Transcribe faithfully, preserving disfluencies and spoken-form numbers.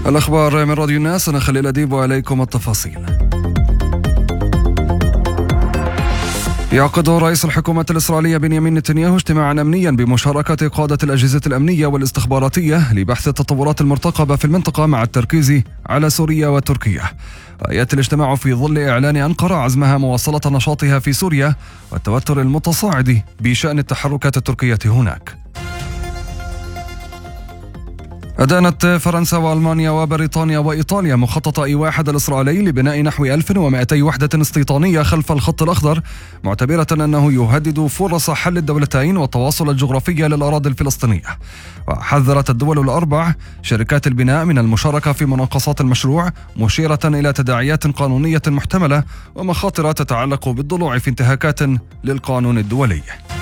الأخبار من راديو الناس، أنا خليل أديب وعليكم التفاصيل. يعقد رئيس الحكومة الإسرائيلية بنيامين نتنياهو اجتماعا أمنيا بمشاركة قادة الأجهزة الأمنية والاستخباراتية لبحث التطورات المرتقبة في المنطقة مع التركيز على سوريا وتركيا. ويأتي الاجتماع في ظل إعلان أنقرة عزمها مواصلة نشاطها في سوريا والتوتر المتصاعد بشأن التحركات التركية هناك. أدانت فرنسا وألمانيا وبريطانيا وإيطاليا مخطط إي واحد الإسرائيلي لبناء نحو ألف ومئتي وحدة استيطانية خلف الخط الأخضر، معتبرة أنه يهدد فرص حل الدولتين والتواصل الجغرافي للأراضي الفلسطينية. وحذرت الدول الأربع شركات البناء من المشاركة في مناقصات المشروع، مشيرة إلى تداعيات قانونية محتملة ومخاطر تتعلق بالضلوع في انتهاكات للقانون الدولي.